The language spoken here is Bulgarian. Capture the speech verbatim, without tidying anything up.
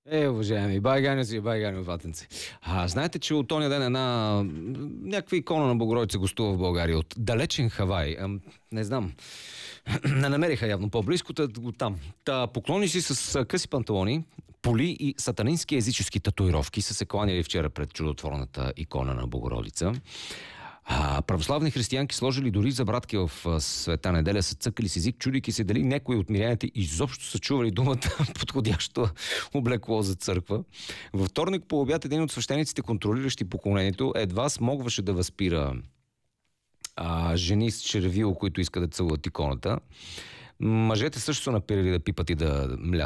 Е, уважаеми, байгани си, байгани ватенци. А, знаете, че от оня ден една м, някаква икона на Богородица гостува в България от далечен Хавай. Ам, не знам. Не намериха явно по-близко, та го там. Та поклони си с а, къси панталони, поли и сатанински езически татуировки са се кланяли вчера пред чудотворната икона на Богородица. А, православни християнки сложили дори забратки в а, Света неделя, са цъкали с език, чудики се дали някои от миряните изобщо са чували думата подходящо облекло за църква. Във вторник по обяд един от свещениците, контролиращи поклонението, едва смогваше да възпира а, жени с червило, които искат да целуват иконата. Мъжете също са напирали да пипат и да млят